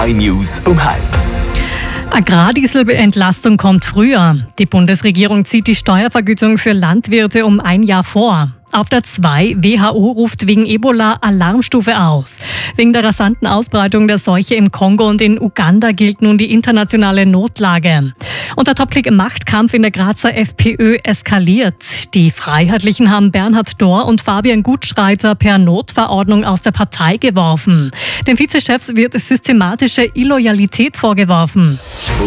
News um 12. Agrardieselentlastung kommt früher. Die Bundesregierung zieht die Steuervergütung für Landwirte um ein Jahr vor. Auf der 2, WHO ruft wegen Ebola Alarmstufe aus. Wegen der rasanten Ausbreitung der Seuche im Kongo und in Uganda gilt nun die internationale Notlage. Und der Top-Machtkampf in der Grazer FPÖ eskaliert. Die Freiheitlichen haben Bernhard Dohr und Fabian Gutschreiter per Notverordnung aus der Partei geworfen. Den Vizechefs wird systematische Illoyalität vorgeworfen.